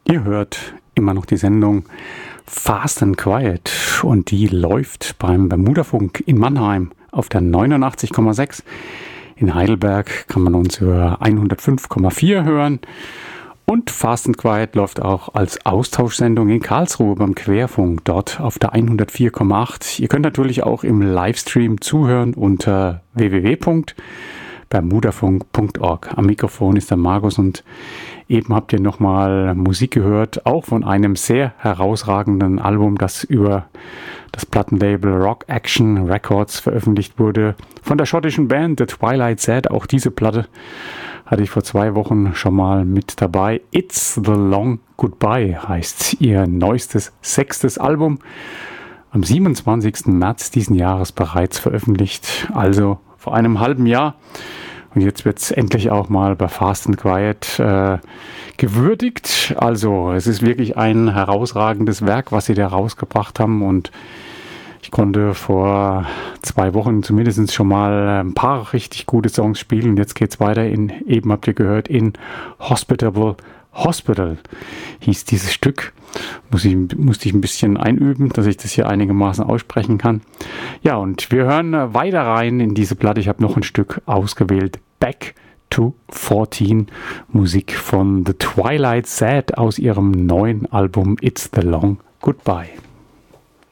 Ihr hört immer noch die Sendung Fast and Quiet und die läuft beim Bermudafunk in Mannheim auf der 89,6. In Heidelberg kann man uns über 105,4 hören und Fast and Quiet läuft auch als Austauschsendung in Karlsruhe beim Querfunk, dort auf der 104,8. Ihr könnt natürlich auch im Livestream zuhören unter www.bermudafunk.org. Am Mikrofon ist der Markus und eben habt ihr nochmal Musik gehört, auch von einem sehr herausragenden Album, das über das Plattenlabel Rock Action Records veröffentlicht wurde, von der schottischen Band The Twilight Sad. Auch diese Platte hatte ich vor 2 Wochen schon mal mit dabei. It's the Long Goodbye heißt ihr neuestes 6. Album. Am 27. März diesen Jahres bereits veröffentlicht, also vor einem halben Jahr. Und jetzt wird es endlich auch mal bei Fast and Quiet gewürdigt. Also es ist wirklich ein herausragendes Werk, was sie da rausgebracht haben. Und ich konnte vor 2 Wochen zumindest schon mal ein paar richtig gute Songs spielen. Jetzt geht es weiter eben habt ihr gehört, in Hospitable Hospital hieß dieses Stück. Musste ich ein bisschen einüben, dass ich das hier einigermaßen aussprechen kann. Ja, und wir hören weiter rein in diese Platte. Ich habe noch ein Stück ausgewählt. Back to 14. Musik von The Twilight Sad aus ihrem neuen Album It's the Long Goodbye.